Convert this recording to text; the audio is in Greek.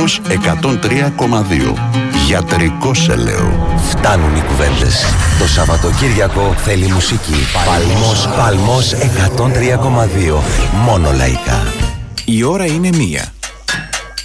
Παλμός 103,2. Γιατρικό σε λέω. Φτάνουν οι κουβέντες. Το Σαββατοκύριακο θέλει μουσική. Παλμός 103,2. Μόνο λαϊκά. Η ώρα είναι 1.